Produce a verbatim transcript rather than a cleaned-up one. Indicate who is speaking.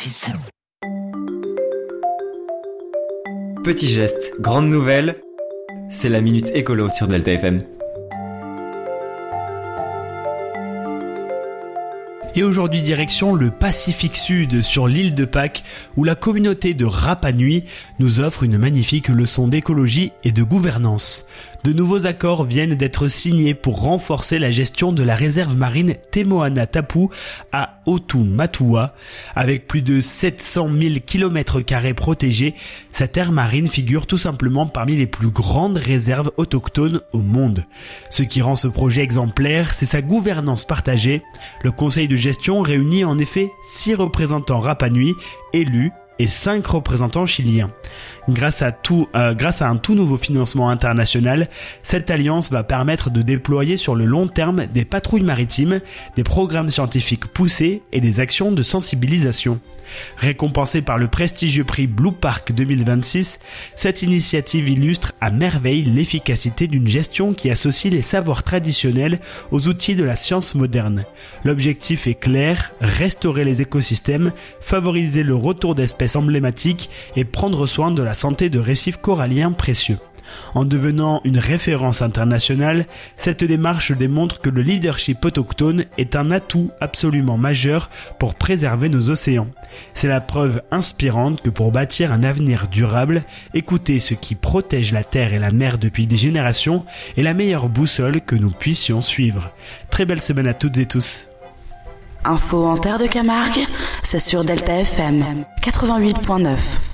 Speaker 1: System.
Speaker 2: Petit geste, grande nouvelle, c'est la Minute Écolo sur Delta F M.
Speaker 3: Et aujourd'hui, direction le Pacifique Sud, sur l'île de Pâques, où la communauté de Rapa Nui nous offre une magnifique leçon d'écologie et de gouvernance. De nouveaux accords viennent d'être signés pour renforcer la gestion de la réserve marine Te Moana Tapu à Otumatua. Avec plus de sept cent mille kilomètres carrés protégés, cette aire marine figure tout simplement parmi les plus grandes réserves autochtones au monde. Ce qui rend ce projet exemplaire, c'est sa gouvernance partagée. Le conseil de gestion réunit en effet six représentants Rapa Nui élus et cinq représentants chiliens. Grâce à, tout, euh, grâce à un tout nouveau financement international, cette alliance va permettre de déployer sur le long terme des patrouilles maritimes, des programmes scientifiques poussés et des actions de sensibilisation. Récompensée par le prestigieux prix Blue Park deux mille vingt-six, cette initiative illustre à merveille l'efficacité d'une gestion qui associe les savoirs traditionnels aux outils de la science moderne. L'objectif est clair, restaurer les écosystèmes, favoriser le retour d'espèces emblématiques et prendre soin de la santé de récifs coralliens précieux. En devenant une référence internationale, cette démarche démontre que le leadership autochtone est un atout absolument majeur pour préserver nos océans. C'est la preuve inspirante que pour bâtir un avenir durable, écouter ce qui protège la terre et la mer depuis des générations est la meilleure boussole que nous puissions suivre. Très belle semaine à toutes et tous.
Speaker 1: Info en terre de Camargue, c'est sur Delta F M quatre-vingt-huit point neuf.